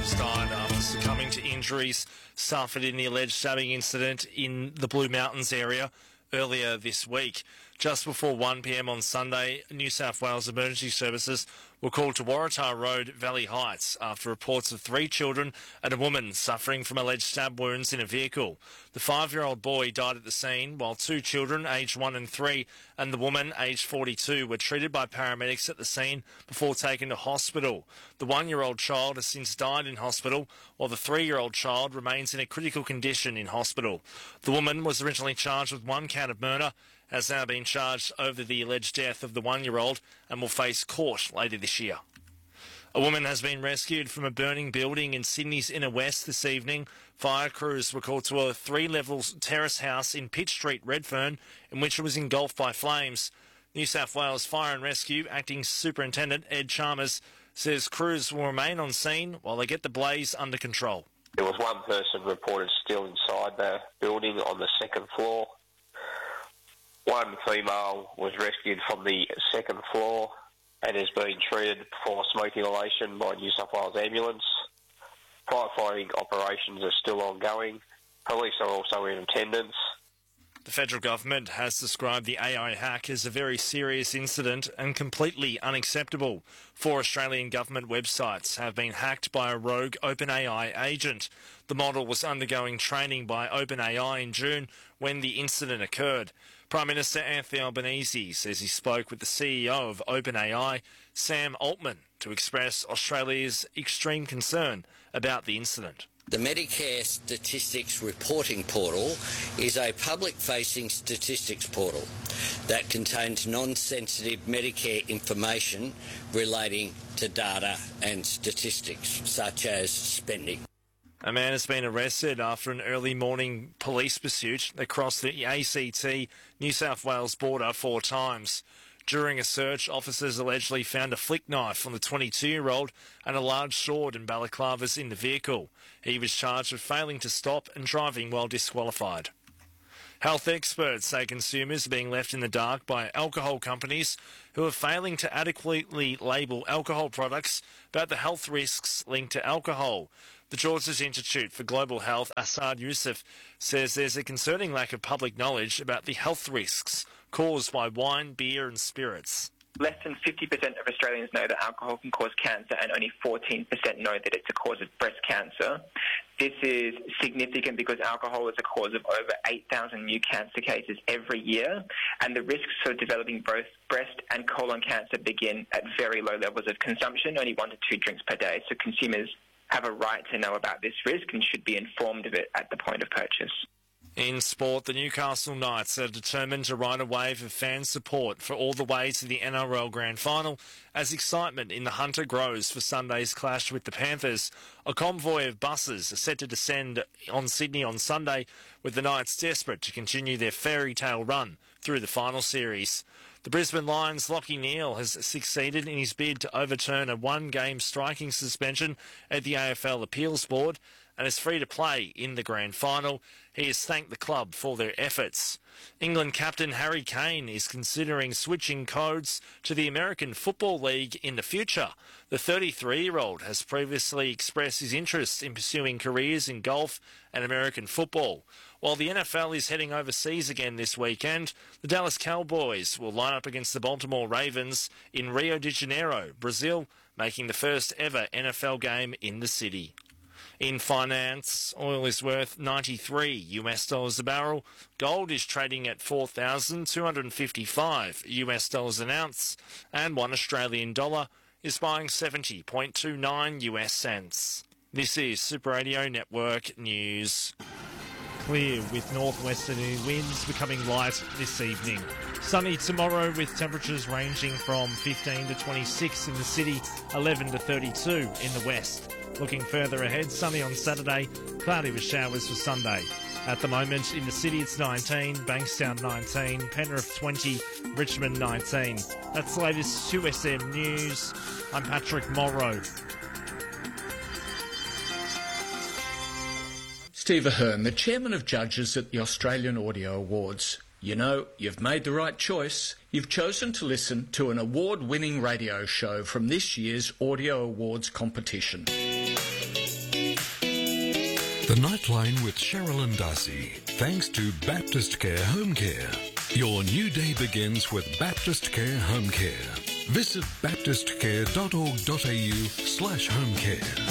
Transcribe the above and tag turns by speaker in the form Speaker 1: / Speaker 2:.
Speaker 1: has died after succumbing to injuries suffered in the alleged stabbing incident in the Blue Mountains area earlier this week. Just before 1 p.m. on Sunday, New South Wales Emergency Services were called to Waratah Road, Valley Heights, after reports of 3 children and a woman suffering from alleged stab wounds in a vehicle. The 5-year-old boy died at the scene, while 2 children, aged 1 and 3, and the woman, aged 42, were treated by paramedics at the scene before taken to hospital. The 1-year-old child has since died in hospital, while the 3-year-old child remains in a critical condition in hospital. The woman was originally charged with 1 count of murder, has now been charged over the alleged death of the 1-year-old and will face court later this year. A woman has been rescued from a burning building in Sydney's inner west this evening. Fire crews were called to a 3-level terrace house in Pitt Street, Redfern, in which it was engulfed by flames. New South Wales Fire and Rescue Acting Superintendent Ed Chalmers says crews will remain on scene while they get the blaze under control.
Speaker 2: There was one person reported still inside the building on the 2nd floor. One female was rescued from the 2nd floor and is being treated for smoke inhalation by New South Wales Ambulance. Firefighting operations are still ongoing. Police are also in attendance.
Speaker 1: The federal government has described the AI hack as a very serious incident and completely unacceptable. 4 Australian government websites have been hacked by a rogue OpenAI agent. The model was undergoing training by OpenAI in June when the incident occurred. Prime Minister Anthony Albanese says he spoke with the CEO of OpenAI, Sam Altman, to express Australia's extreme concern about the incident.
Speaker 3: The Medicare Statistics Reporting Portal is a public-facing statistics portal that contains non-sensitive Medicare information relating to data and statistics, such as spending.
Speaker 1: A man has been arrested after an early morning police pursuit that crossed the ACT New South Wales border 4 times. During a search, officers allegedly found a flick knife on the 22-year-old and a large sword and balaclavas in the vehicle. He was charged with failing to stop and driving while disqualified. Health experts say consumers are being left in the dark by alcohol companies who are failing to adequately label alcohol products about the health risks linked to alcohol. The Georges Institute for Global Health, Assad Youssef, says there's a concerning lack of public knowledge about the health risks caused by wine, beer and spirits.
Speaker 4: Less than 50% of Australians know that alcohol can cause cancer and only 14% know that it's a cause of breast cancer. This is significant because alcohol is a cause of over 8,000 new cancer cases every year, and the risks of developing both breast and colon cancer begin at very low levels of consumption, only 1 to 2 drinks per day. So consumers have a right to know about this risk and should be informed of it at the point of purchase.
Speaker 1: In sport, the Newcastle Knights are determined to ride a wave of fan support for all the way to the NRL Grand Final as excitement in the Hunter grows for Sunday's clash with the Panthers. A convoy of buses are set to descend on Sydney on Sunday, with the Knights desperate to continue their fairy tale run through the final series. The Brisbane Lions' Lachie Neale has succeeded in his bid to overturn a 1-game striking suspension at the AFL Appeals Board and is free to play in the grand final. He has thanked the club for their efforts. England captain Harry Kane is considering switching codes to the American Football League in the future. The 33-year-old has previously expressed his interest in pursuing careers in golf and American football. While the NFL is heading overseas again this weekend, the Dallas Cowboys will line up against the Baltimore Ravens in Rio de Janeiro, Brazil, making the first ever NFL game in the city. In finance, oil is worth $93 a barrel. Gold is trading at $4,255 an ounce, and 1 Australian dollar is buying 70.29 US cents. This is Super Radio Network News. Clear with northwesterly winds becoming light this evening. Sunny tomorrow with temperatures ranging from 15 to 26 in the city, 11 to 32 in the west. Looking further ahead, sunny on Saturday, cloudy with showers for Sunday. At the moment, in the city it's 19, Bankstown 19, Penrith 20, Richmond 19. That's the latest 2SM News. I'm Patrick Morrow.
Speaker 5: Steve Ahern, the chairman of judges at the Australian Audio Awards. You know, you've made the right choice. You've chosen to listen to an award-winning radio show from this year's Audio Awards competition.
Speaker 6: The Nightline with Cheryl and Darcy. Thanks to Baptist Care Home Care. Your new day begins with Baptist Care Home Care. Visit baptistcare.org.au/homecare.